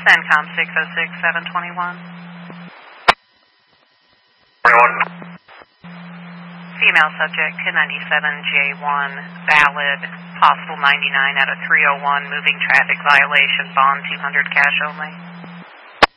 CENTCOM 606-721. 21. Female subject, 97J1, valid, possible 99 out of 301, moving traffic violation, bond 200, cash only.